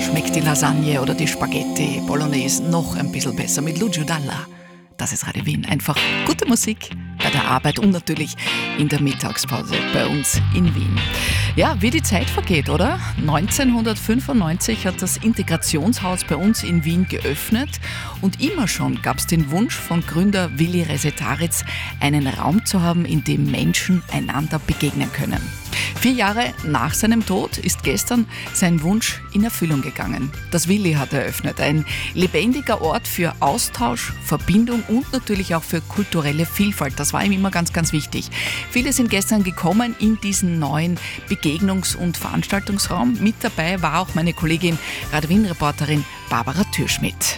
schmeckt die Lasagne oder die Spaghetti Bolognese noch ein bisschen besser mit Lucio Dalla. Das ist Radio Wien. Einfach gute Musik bei der Arbeit und natürlich in der Mittagspause bei uns in Wien. Ja, wie die Zeit vergeht, oder? 1995 hat das Integrationshaus bei uns in Wien geöffnet und immer schon gab es den Wunsch von Gründer Willi Resetaritz, einen Raum zu haben, in dem Menschen einander begegnen können. 4 Jahre nach seinem Tod ist gestern sein Wunsch in Erfüllung gegangen. Das Willi hat eröffnet, ein lebendiger Ort für Austausch, Verbindung und natürlich auch für kulturelle Vielfalt. Das war ihm immer ganz, ganz wichtig. Viele sind gestern gekommen in diesen neuen Begegnungs- und Veranstaltungsraum. Mit dabei war auch meine Kollegin, Radio Wien-Reporterin Barbara Thürschmidt.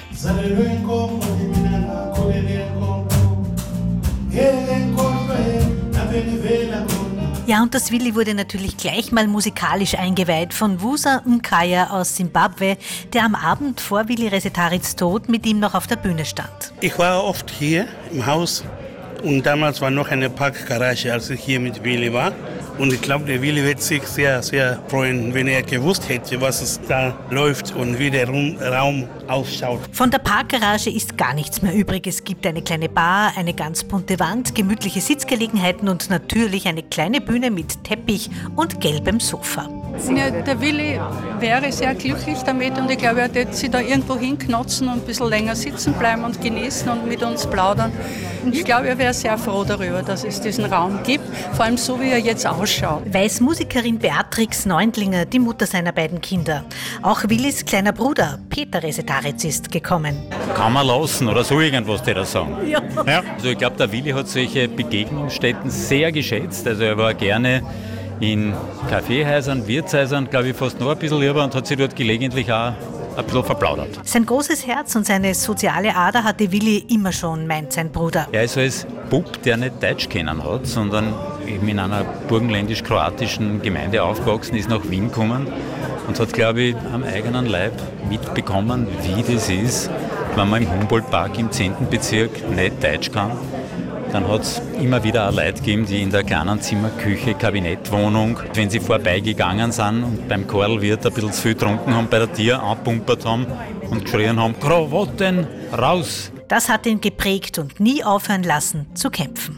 Ja, und das Willi wurde natürlich gleich mal musikalisch eingeweiht von Wusa Mkaya aus Simbabwe, der am Abend vor Willi Resetaritz Tod mit ihm noch auf der Bühne stand. Ich war oft hier im Haus und damals war noch eine Parkgarage, als ich hier mit Willi war. Und ich glaube, der Willi wird sich sehr, sehr freuen, wenn er gewusst hätte, was es da läuft und wie der Raum ausschaut. Von der Parkgarage ist gar nichts mehr übrig. Es gibt eine kleine Bar, eine ganz bunte Wand, gemütliche Sitzgelegenheiten und natürlich eine kleine Bühne mit Teppich und gelbem Sofa. Ja, der Willi wäre sehr glücklich damit und ich glaube, er wird sich da irgendwo hinknotzen und ein bisschen länger sitzen bleiben und genießen und mit uns plaudern. Und ich glaube, er wäre sehr froh darüber, dass es diesen Raum gibt, vor allem so, wie er jetzt ausschaut. Weiß Musikerin Beatrix Neundlinger, die Mutter seiner beiden Kinder. Auch Willis kleiner Bruder, Peter Resetaritz, ist gekommen. Kann man lassen oder so irgendwas, die da sagen. Ja. Also ich glaube, der Willi hat solche Begegnungsstätten sehr geschätzt. Also er war gerne in Kaffeehäusern, Wirtshäusern, glaube ich, fast noch ein bisschen lieber und hat sich dort gelegentlich auch ein bisschen verplaudert. Sein großes Herz und seine soziale Ader hatte Willi immer schon, meint sein Bruder. Er ist als Bub, der nicht Deutsch kennen hat, sondern eben in einer burgenländisch-kroatischen Gemeinde aufgewachsen ist, nach Wien gekommen und hat, glaube ich, am eigenen Leib mitbekommen, wie das ist, wenn man im Humboldt-Park im 10. Bezirk nicht Deutsch kann. Dann hat es immer wieder auch Leute gegeben, die in der kleinen Zimmerküche, Kabinettwohnung, wenn sie vorbeigegangen sind und beim Karlwirt ein bisschen zu viel getrunken haben, bei der Tier angepumpert haben und geschrien haben, Krawatten raus! Das hat ihn geprägt und nie aufhören lassen zu kämpfen.